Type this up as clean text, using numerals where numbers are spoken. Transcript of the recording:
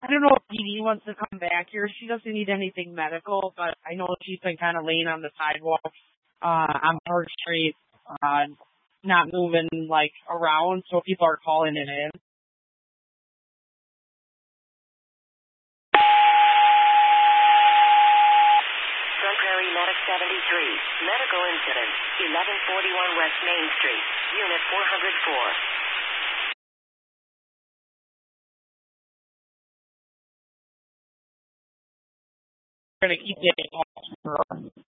I don't know if Dee Dee wants to come back here. She doesn't need anything medical, but I know she's been kind of laying on the sidewalk on Park Street, not moving, like, around, so people are calling it in. Sun Prairie Medic 73. Medical incident. 1141 West Main Street. Unit 404. We're going to keep getting calls.